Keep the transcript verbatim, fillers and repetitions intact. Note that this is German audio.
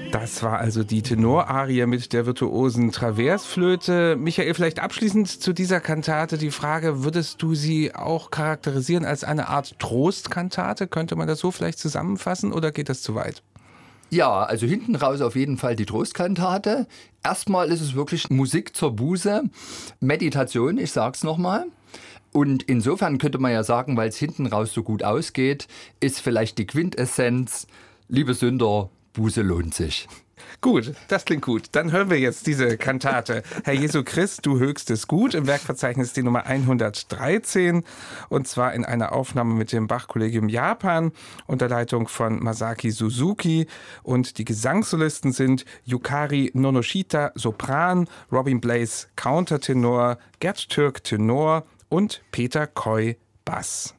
Das war also die Tenorarie mit der virtuosen Traversflöte. Michael, vielleicht abschließend zu dieser Kantate die Frage, würdest du sie auch charakterisieren als eine Art Trostkantate? Könnte man das so vielleicht zusammenfassen oder geht das zu weit? Ja, also hinten raus auf jeden Fall die Trostkantate. Erstmal ist es wirklich Musik zur Buße, Meditation, ich sag's nochmal. Und insofern könnte man ja sagen, weil es hinten raus so gut ausgeht, ist vielleicht die Quintessenz, liebe Sünder, Buße lohnt sich. Gut, das klingt gut. Dann hören wir jetzt diese Kantate. Herr Jesu Christ, du höchstes Gut, im Werkverzeichnis die Nummer hundertdreizehn, und zwar in einer Aufnahme mit dem Bach-Kollegium Japan unter Leitung von Masaki Suzuki, und die Gesangssolisten sind Yukari Nonoshita Sopran, Robin Blaze Countertenor, Gerd Türk Tenor und Peter Koy Bass.